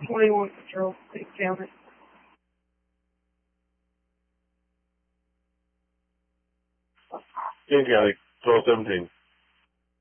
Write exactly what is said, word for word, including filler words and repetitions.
twenty-one Control. Take counter. King County, twelve seventeen.